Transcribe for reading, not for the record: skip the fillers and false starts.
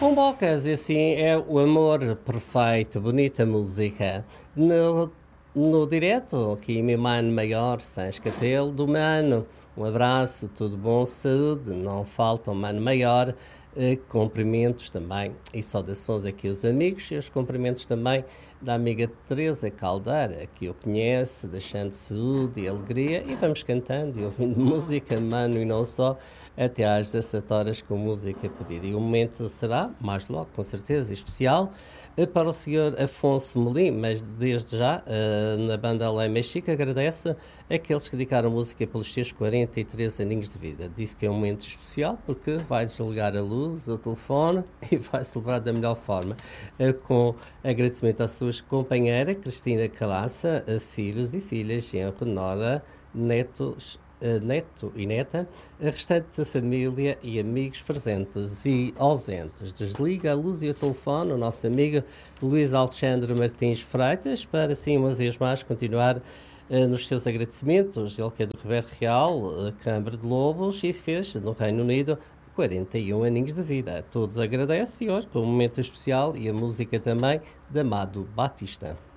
Bombocas, assim, é o amor perfeito, bonita música. No direto, aqui meu mano maior, Sans Capelo, do mano. Um abraço, tudo bom, saúde, não falta um mano maior. Cumprimentos também e saudações aqui aos amigos e os cumprimentos também da amiga Teresa Caldeira, que eu conheço, deixando saúde e alegria, e vamos cantando e ouvindo música, mano, e não só, até às 17 horas com música pedida. E o momento será, mais logo, com certeza, especial, para o senhor Afonso Melim, mas desde já, na banda Além Mexica, agradece àqueles que dedicaram música pelos seus 43 aninhos de vida. Disse que é um momento especial porque vai desligar a luz, o telefone e vai celebrar da melhor forma, com agradecimento à sua companheira Cristina Calaça, filhos e filhas, genro, nora, netos, neto e neta, a restante da família e amigos presentes e ausentes. Desliga a luz e o telefone o nosso amigo Luís Alexandre Martins Freitas, para assim uma vez mais continuar nos seus agradecimentos. Ele que é do Rever Real, Câmara de Lobos, e fez no Reino Unido 41 aninhos de vida. A todos agradece e hoje com um momento especial e a música também de Amado Batista.